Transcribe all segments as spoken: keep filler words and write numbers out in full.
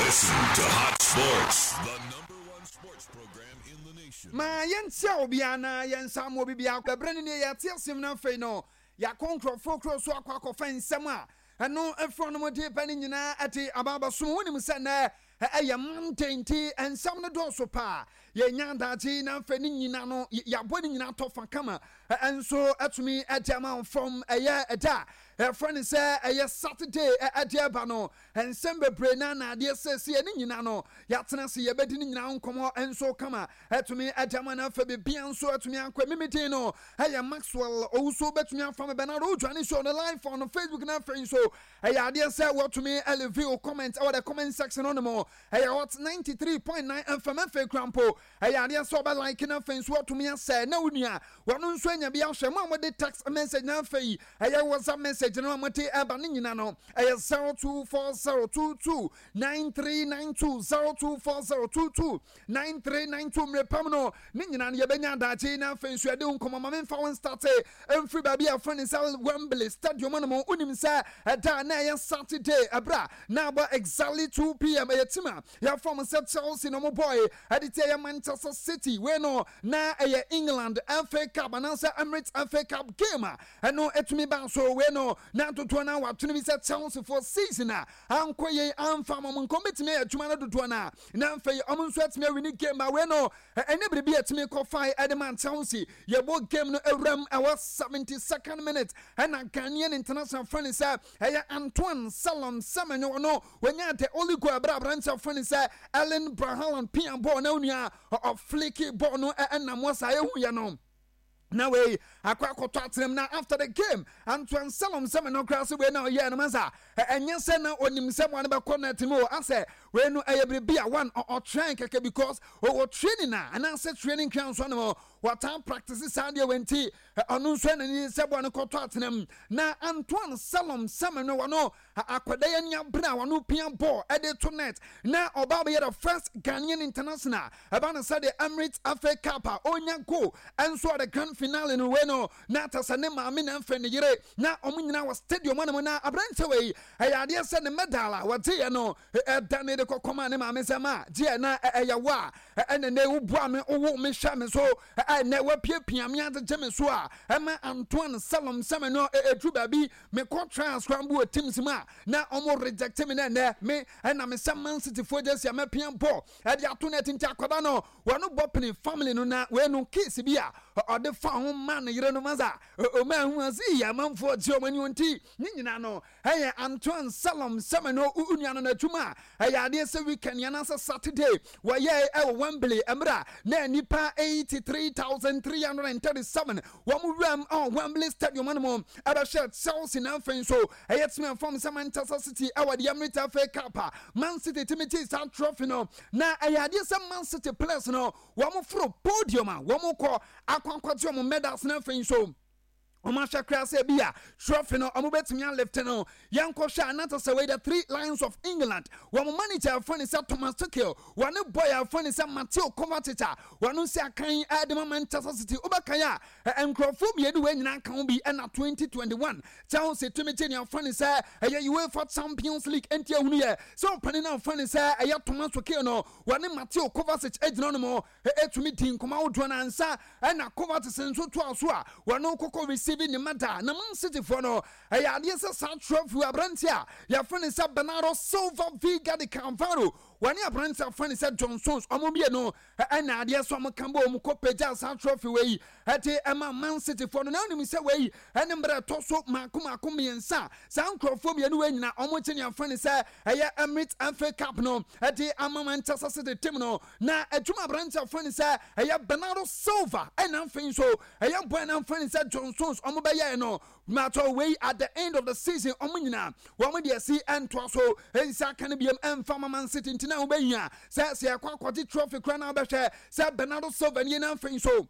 Listen to Hot Sports, the number one sports program in the nation. Ma yentia obiana yensa mo bibia bebrene ne yate asem na fei no ya konkro fokro so akwa akwa nsem a eno efro no mode pa ni nyina ati ababa so wonim se na eye mantenti ensam no do so pa ye nyanda ti na fe ni nyina no ya bo ni nyina tofa kama enso atumi atama from eye eda e friend say eye Saturday ade ba no ensem bebre na na ade sese ni nyina no ya tena se ye bedi ni nyina nkomo enso kama atumi atama na fe bibia enso atumi ankwa mimiti no eye Maxwell also betumi afam be na ro dwane show no live on Facebook na fe so eye ade say watumi elevate comment or the comment section on mo eye what ninety-three point nine F M F Crampo eye ade so be like na fe so watumi ase na wunua wonu nso anya bia hwe mo mo de text message na fe eye WhatsApp message no mo te eba ni nyina no eye zero two four zero two two nine three nine two zero two four zero two two nine three nine two mrepam no ni nyina no ye benya dachi na fe so de nkomo ma memfa won start emfri ba bia friend is Wembley Stadium no mo unim sa da na eye Saturday abra na ba exactly two p m eye tima ya from set Chelsea no mo boy adite ye Manchester City we no na eye England F A Cup anansa Emirates F A Cup game eno etumi ba so we no na toto na watunu bi set Chelsea for season a ankoye amfa mom nkometimi atuma na toto na na mfa om nso etimi win game ba we no ene biribi etimi ko five Edman Chelsea ye bo game no ewram e was seventy-second minute and a Ghanaian international friend is eye Antoine Salom Semenyo no wenya te oligo abra branch of friend is Ellen Brahalan Pian ball na unia of flicky ball no e na mo sa ehu ya no now we akwa koto atrem na after the game Antoine Salom Semenyo cross we na ye no mansa enye se na onim se mo na be connect mo ase we no ayebrebia one or train keke because o training na and say training kan so no what time practices Sunday wenti onu so na ni se bo no koto atrem na Antoine Salom Semenyo no akwada ya nya bra wano pian ball e de to net na oba be the first Ghanaian international about say the Emirates F A Cup onya go enso the grand finale no we no na tasane maame na mfa ne yire na omu nyina wa stadium na na abrante we ayade se ne medal a wate ye no e dane de kokoma ne maame sema je na eya wa ene ne wo bua me wo me hwa me so na wa pie pia me ade je me so a ema Antoine Salom Semenyo edru ba bi me ko transcribe wo teams ma na omo reject me na na me na me some Man City for just ya me pian ball e dia to net ntia kwada no wonu bopini family no na we no case bia o de fa ho man yire no maza o ma hu azi ya manfo je o mani onti ni nyina no eye Antoine Salom Semenyo unua no na tuma eye ade se weekend ya na Saturday wa ye e Wembley emra na nipa eighty-three thousand three hundred thirty-seven wa mu ram on Wembley Stadium no aba share Chelsea na fan so eye timi from Manchester City our the Emirates F A Cup Man City timiti Sound Trophy no na ayade some Man City players no wo mo fro podium a wo mo ko akwankwati mo medals na fan so Oma shakra se bia trophy no omo betimi an left no yanko sha anata se we the three lions of England wo manager funny say Thomas Tuchel one boy funny say Mateo Kovacic one say akan Edman Manchester City obakan a enkrofo mienu we nyina kan bi na twenty twenty-one Chelsea timiti ne funny say eye UEFA Champions League entia hunu ye so pani na funny say eye Thomas Tuchel no one Mateo Kovacic ejina no mo etumi din koma wodo na ansa na Kovacic nso to aso a one kokko receive ni mata na Man City for no ayade se Sound Trophy abrantia ya fani sa Bernardo Silva Viga de Cavaro wani abrantia fani sa John Stones omobie no na ade so am kambo om ko peja Sound Trophy we ate ema Man City for no na oni se we ene mbra to so makoma akomiensa Sound Trophy we we nyina omo cheni afani sa eye Emirates F A Cup no ate ama Manchester City team no na adwuma abrantia fani sa eye Bernardo Silva ena afin so eye boy na afani sa John Stones omobaye no matter way at the end of the season omunyina wo de see ento so ensa kan biem emfa Man City ntina obenya say say akwa kwati trophy kra na obehwe say Bernardo Silva ni na mfin so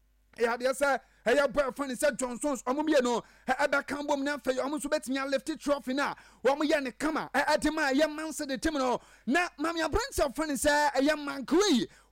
e hade say eye boy funny say John Stones omumie no ebe kan bom na mfa omo so betimi lift trophy na wo mo ye ne kama adema ye Man City team no na mamia branch funny say eye Man City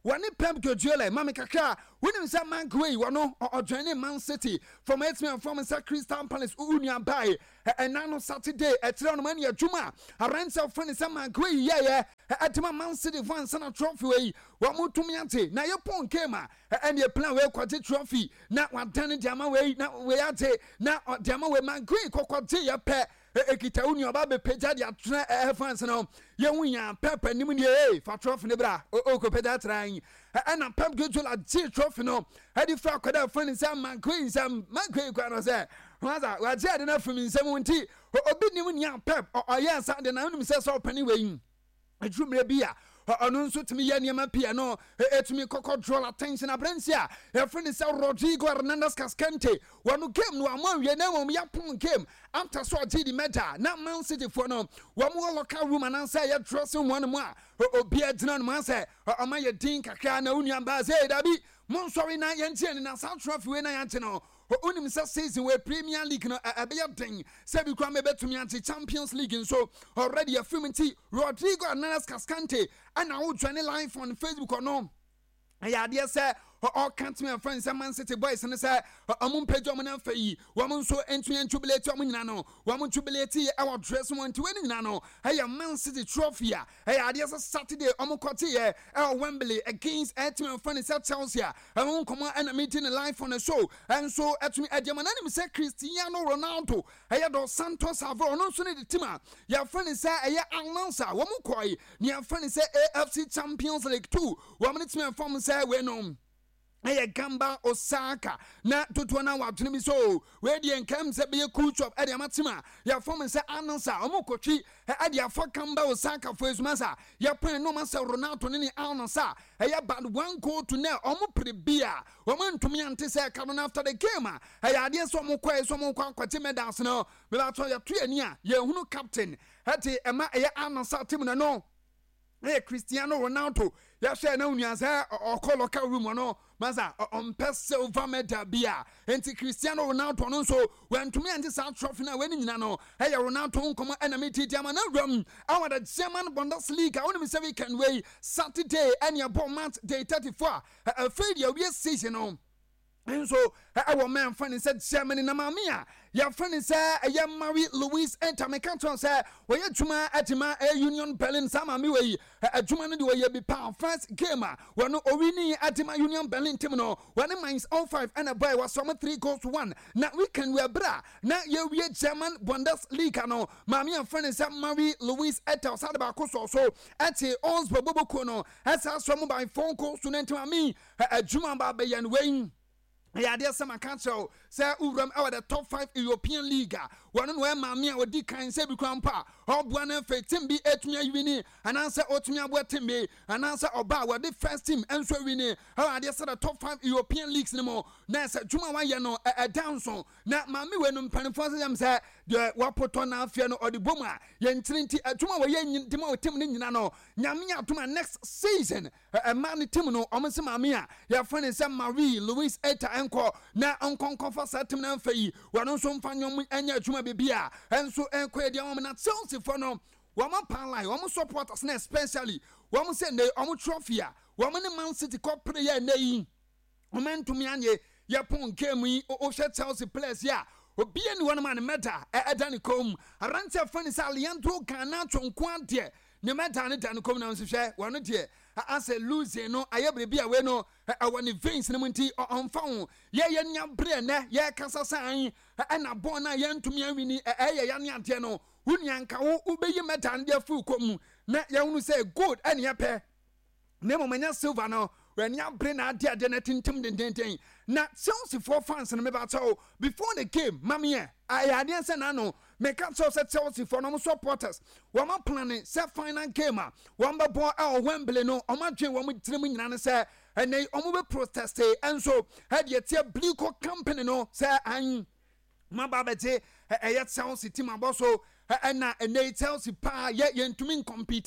One Pep Guardiola, Mami Kaka, when him say man Gray, one or joining Man City from eight million from Crystal Palace, Unia Bay, and Nano Saturday at Tronmania Juma, a ransom friend is a man Gray, yeah, yeah, at my Man City one son of trophy, one more to Miante, now your pon came, and your plan well quite trophy, not one ten Jama way, not way at it, not Jama way, man Gray, Cocotte, your pet. Ekita uni obabe peja dia tra eh fans no ye wunya pep nim ne eh fa trophy ne bra o ko peja tra yin e na Pep Guardiola G trophy no e di fra kwada fan sam man queen sam man queen kwa no say waza wa je de na fumi sam wonti obi nim nya Pep o ye sa de na nim say so pani we yin adwumre bia ono nso timi ye niam pia no etumi kokko draw attention abransia e friend say Rodrigo Hernandez Cascante wonu game no amanwie na mom ya pon game after so G di meta na Man City for no wo mo local room and say ya dressing one mo a obi adina no man say o ma ye din kakra na unuan ba say dabi mon sorry na ye ntie na South Trophy we na yante no onim say season we Premier League no abeya den say bi kwa me betumi ante Champions League so already a film nti Rodrigo Hernandez Cascante and I will join live on Facebook or no. I idea say all can't me friends and Man City boys and say among page on an fee, woman so entry and jubilate on nano, woman jubilate our dress one to any nano. Hey, a Man City trophy. Hey, idea Saturday, Omokotia, our Wembley against Etman friends at Chelsea. I won't come and a meeting live on the show. And so at me at your man say Cristiano Ronaldo. Hey, Dos Santos have no sooner the team. Your friend say a announcer, woman koi, your friend say A F C Champions League two. Woman it's me from say we know. Aya Gamba Osaka na tutwana watuni so we di enkam se be coach of Eddie Matima ya form say announcer omokochi Eddie for Gamba Osaka for masa ya pen no masa Ronaldo ni announcer aya bad one goal to now omo prebia omo ntumi ante say canon after the game aya ade so omo kwai so omo kwa kwati medals no me ba to ya tu ani a ye hunu captain hati ema aya announcer team na no Hey, Cristiano Ronaldo, ya share na unyaza or call local room no maza on silver medal bia. Enti Cristiano Ronaldo no so when to me and this out trophy na winning no. Hey, Ronaldo come enemy German rum. Our the German Bundesliga only seven can way Saturday and your bomb month day thirty-four. A failure we season on. And so our man friend said Germany na mamia. Your friend say a young Marie Louise enter me canton say we juma atima a Union Berlin sama mi we a juma no we be power first gamer when no owini atima Union Berlin team no when mines all five and a boy was some three goals to one. Now we can we bra na ye we German Bundesliga no mami and friend say Marie Louise enter sad ba so so at ons bobo kono as some by phone calls to nento me a juma ba be yan we yeah, there's some council say Uram our the top five European League. One where Mamia or Dick and Sebi Grandpa, or Buana Fe Timbi Etmia Winnie, and answer Otmia Watimbe, and answer Oba were the first team and so winnie. How are there the top five European leagues no more? Nasa Juma Wayano a down song. Now Mammy when um Panafonam say the Wapotona Fiano or the Boma, Yen Trinity at Juma Wayan Timo Timinano, Yamia to my next season. A man Timino, almost Mamia, your friend is Marie Louise Eta. Na onkon konfa satem na mfai wano so mfanyo anya adwuma bebia enso enkwa dia wo na Chelsea for no wo ma panline wo supporters na especially wo say ne wo trophy a wo ne Man City cup player na yi momentum anye ya pon game yi o hwe Chelsea players ya obi ani wona man meta e edani kom arante fani sa Leandro Garnacho nkwante ne meta ne dan kom na nso hwe wono de ase lose no ayebre bia we no awani veins ne munti onfa ho ye ye nya bre ne ye kasa san e na bon na ye ntumi awini e ye ya ne ade no hunyanka wo ubeyi meta ne fu kom na ye hunu say good ene ye pe ne momanya silver no when ya bre na ade ade na tintim dendenten na Chelsea for fans no me ba taw before the game mamie ayade say na no me can so say Chelsea for no supporters wo ma planning say final game a wo ma bo a Wembley no o ma dwen wo mu tirim nyina ne say ene o mu be protest and so had ye tie Blico company no say an ma ba bete e ye Chelsea team aboso na ene Chelsea pa ye ye ntumi compete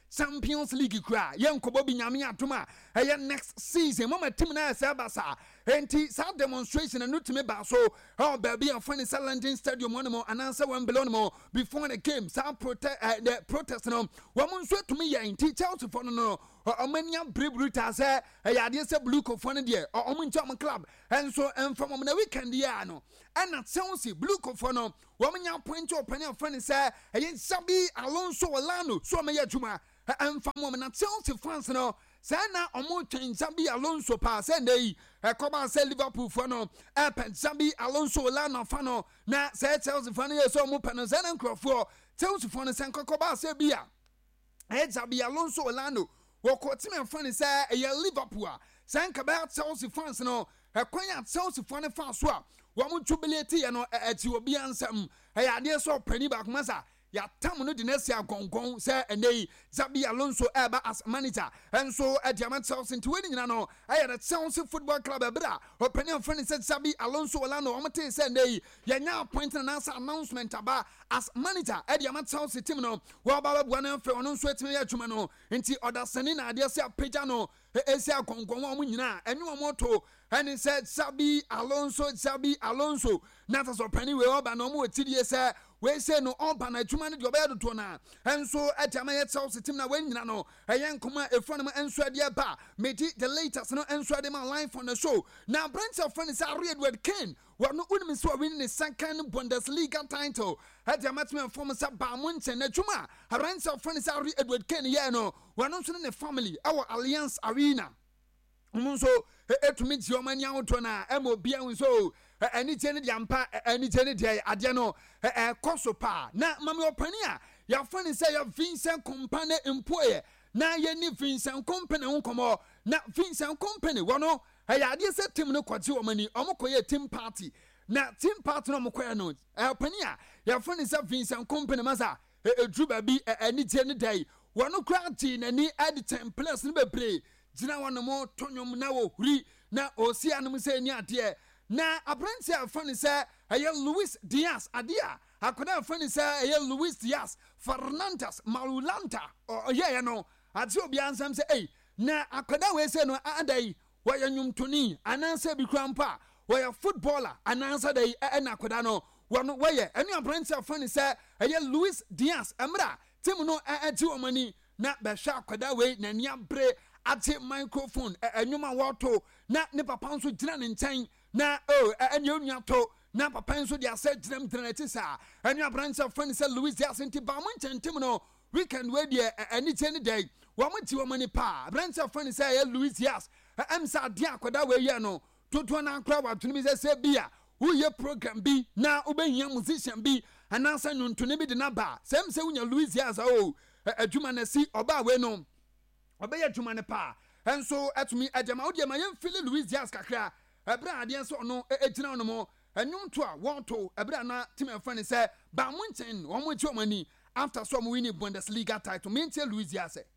Champions League kura yen ko bobi nyame atoma eye next season mama team na say basa enti sa demonstration and to me ba so oh baby and funny London Stadium one more and answer one below more before the game some protest uh, the protest no woman so to me enti Chelsea for no or many brave bruta say e ade say blue co for there or omuncham club and so and from the weekend ya no and at Chelsea blue co for no woman ya point to open and funny say e Xabi Alonso Olano so me ya juma and from woman at Chelsea fans no say na omo twen Xabi Alonso pa say dey e come say Liverpool for no e pen Xabi Alonso Olano fa no na say Chelsea fan ye so mo pen no say na nkrofo Chelsea fan say kokoba say bia e Xabi Alonso Olano woko team fan say e Liverpool say nka Chelsea fans no e kwanya Chelsea fan fan so a wo mo jubilate ye no e ti obi ansam e ade so pani back masa ya tam no dinesia gongon say enei Xabi Alonso eba as manager and so at Diamond Chelsea into winning no I had a Chelsea Football Club ebra opening of friend said Xabi Alonso Olano omete say enei ya nya appoint and answer announcement aba as manager at Diamond Chelsea team no wa baba buana fe ono so etime ya adwuma no nti order sending na ade say pagya no esia gongon wa mu nyina enwo moto and he said Xabi Alonso Xabi Alonso not as opening we oba no mo etidie say we say no oba na adwuma no de oba do na enso atama ye Chelsea team na wen nyina no eyen koma efro no enso ade ba medi the latest no enso ade ma live on the show now Brent of friend is Edward Kane we no unim so winning the second Bundesliga title atama team form say ba Munchen adwuma Brent of friend is Edward Kane ye no we no so ne family our Alliance Arena Munso etumi ti omani awto na emo bia nso ani jeni di ampa ani jeni di ade no e koso pa na mama opani a ya fani say ya Vincent Kompany employee na ye ni Vincent Kompany nkomo na Vincent Kompany wono e ya ade say team no kwaji omani omokoye team party na team party no mokoye no e opani a ya fani say Vincent Kompany masa e edruba bi ani jeni dai wono krati na ni adi ten plus ni bebre jina wana mo tonyom na wo huri na osi anum se ni ade na abranti afani se aye Luis Diaz adia akoda afani se aye Luis Diaz Fernandes Malulanta o ye ye no ati obi ansam se eh na akoda we se no adai waya nyumtoni ananse bi krampa waya footballer ananse dai e na akoda no wono waye enu abranti afani se aye Luis Diaz amra tim no ati omani na be hwa akoda we na ni abre ate microphone enyuma wato na ne papa nso gina ne nkyɛn na oh enye onua to na papa nso dia sɛ ginam drenati sa enua branch of friend sɛ Luis Diaz nti ba mo nkyɛntem no weekend we dia ani kyɛn day wa mo ti wo mani pa branch of friend sɛ yɛ Luis Diaz em sa dia akoda we yɛ no toto na akra wa tuni bi sɛ sɛ bia wo ye program bi na obehia musician bi anansa nyontone bi de na ba sɛ em sɛ unya Luis Diaz oh adwuma na si oba we no obeye dwuma ne pa enso atumi agema wo de ma yem fili Luis Diaz kakra ebra ade enso no egina no mo enwum to a won to ebra na team e friend say ba Munchen wo mo chi omani after some winning Bundesliga title me ntie Luis Diaz say